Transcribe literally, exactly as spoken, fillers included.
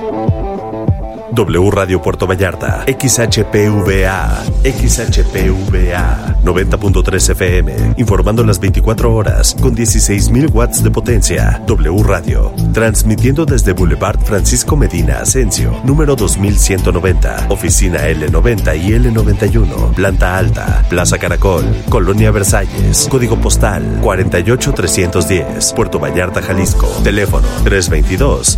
W Radio Puerto Vallarta, X H P V A, X H P V A, noventa punto tres F M, informando las veinticuatro horas, con dieciséis mil watts de potencia. W Radio, transmitiendo desde Boulevard Francisco Medina Asensio, número dos mil ciento noventa, oficina L noventa y L noventa y uno, planta alta, Plaza Caracol, Colonia Versalles, código postal cuarenta y ocho trescientos diez, Puerto Vallarta, Jalisco, teléfono tres dos dos,